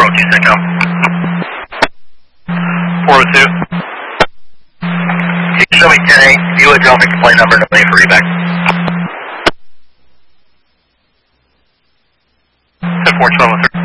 2 SECOM. 402. You can show me 10-8. If you would, drop me complaint number and a for reback. 10-4, 1203.